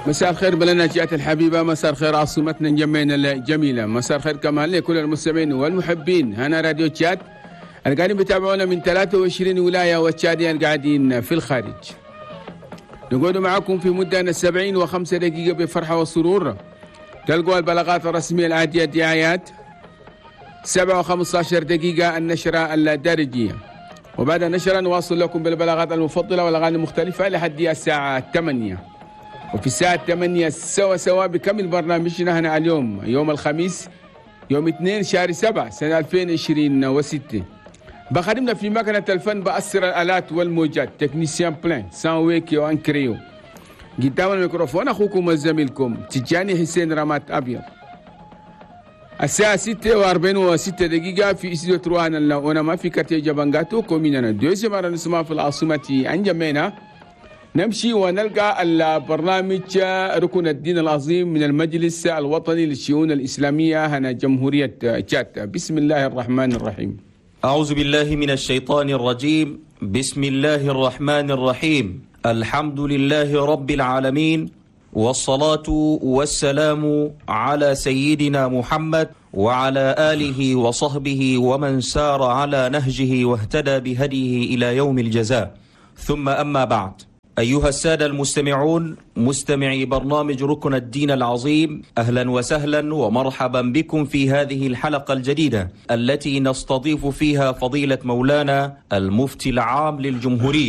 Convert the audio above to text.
مساء الخير بلدناتيات الحبيبة، مساء الخير عاصمتنا جمينا الجميلة، مساء الخير كمان لكل المستمعين والمحبين. هنا راديو تشاد القاعدين بيتابعونا من 23 ولاية والتشاديين قاعدين في الخارج. نقعد معكم في مدة 70 و5 دقيقة بفرحة وسرور. تلقوا البلاغات الرسمية العادية الدعايات 7 و15 دقيقة النشرة الدارجية، وبعد النشرة نواصل لكم بالبلاغات المفضلة والأغاني المختلفة لحد الساعة 8. وفي الساعة 8 سوا بكمل برنامجنا هنا اليوم يوم الخميس يوم 2 شهر 7 سنة 2026. بخدمنا في مكنة الفن بأسر الآلات والموجات تكنيسيان بلان سانويكي وانكريو. قدام الميكروفون أخوكم وزميلكم تجاني حسين رامات أبيض. الساعة 6:46 دقيقة في استوديو تروان الأونما في كارتيه جابانغاتو كومينانا دوسي مرة نسمع في العاصمة أنجمينا. نمشي ونلقى البرنامج ركن الدين العظيم من المجلس الوطني للشؤون الإسلامية هنا جمهورية تشاد. بسم الله الرحمن الرحيم. أعوذ بالله من الشيطان الرجيم. بسم الله الرحمن الرحيم. الحمد لله رب العالمين، والصلاة والسلام على سيدنا محمد وعلى آله وصحبه ومن سار على نهجه واهتدى بهديه إلى يوم الجزاء. ثم أما بعد، أيها السادة المستمعون مستمعي برنامج ركن الدين العظيم، أهلا وسهلا ومرحبا بكم في هذه الحلقة الجديدة التي نستضيف فيها فضيلة مولانا المفتي العام للجمهورية